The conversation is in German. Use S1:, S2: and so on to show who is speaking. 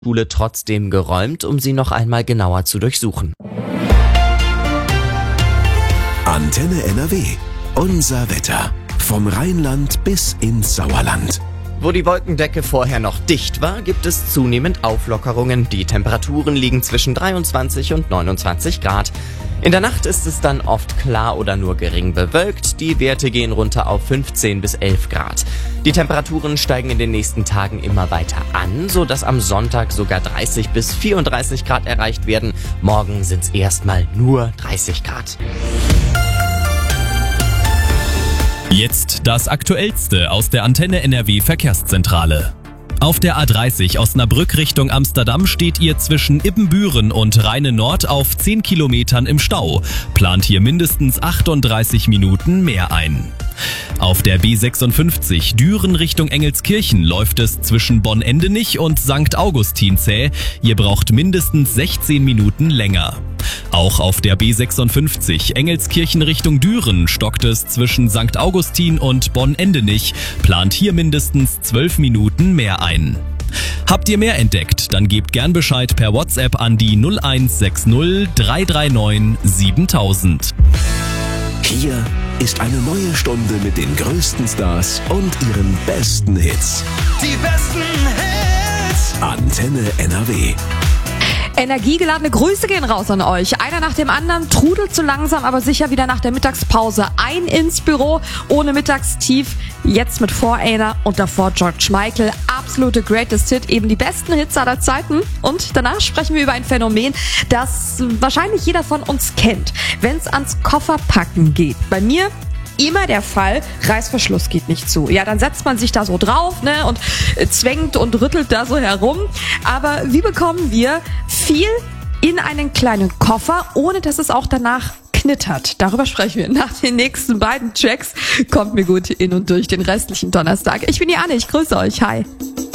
S1: Schule trotzdem geräumt, um sie noch einmal genauer zu durchsuchen.
S2: Antenne NRW. Unser Wetter. Vom Rheinland bis ins Sauerland.
S1: Wo die Wolkendecke vorher noch dicht war, gibt es zunehmend Auflockerungen. Die Temperaturen liegen zwischen 23 und 29 Grad. In der Nacht ist es dann oft klar oder nur gering bewölkt. Die Werte gehen runter auf 15 bis 11 Grad. Die Temperaturen steigen in den nächsten Tagen immer weiter an, sodass am Sonntag sogar 30 bis 34 Grad erreicht werden. Morgen sind es erstmal nur 30 Grad.
S3: Jetzt das Aktuellste aus der Antenne NRW Verkehrszentrale. Auf der A30 Osnabrück Richtung Amsterdam steht ihr zwischen Ibbenbüren und Rheine Nord auf 10 Kilometern im Stau. Plant hier mindestens 38 Minuten mehr ein. Auf der B56 Düren Richtung Engelskirchen läuft es zwischen Bonn-Endenich und St. Augustin zäh. Ihr braucht mindestens 16 Minuten länger. Auch auf der B56 Engelskirchen Richtung Düren stockt es zwischen St. Augustin und Bonn-Endenich. Plant hier mindestens 12 Minuten mehr ein. Habt ihr mehr entdeckt? Dann gebt gern Bescheid per WhatsApp an die 0160 339 7000.
S2: Hier ist eine neue Stunde mit den größten Stars und ihren besten Hits.
S4: Die besten Hits.
S2: Antenne NRW.
S5: Energiegeladene Grüße gehen raus an euch. Einer nach dem anderen trudelt so langsam, aber sicher wieder nach der Mittagspause ein ins Büro. Ohne Mittagstief, jetzt mit Foreigner und davor George Michael. Absolute Greatest Hit, eben die besten Hits aller Zeiten. Und danach sprechen wir über ein Phänomen, das wahrscheinlich jeder von uns kennt, wenn es ans Kofferpacken geht. Bei mir immer der Fall, Reißverschluss geht nicht zu. Ja, dann setzt man sich da so drauf, ne, und zwängt und rüttelt da so herum. Aber wie bekommen wir viel in einen kleinen Koffer, ohne dass es auch danach knittert? Darüber sprechen wir nach den nächsten beiden Tracks. Kommt mir gut in und durch den restlichen Donnerstag. Ich bin die Anne, ich grüße euch. Hi.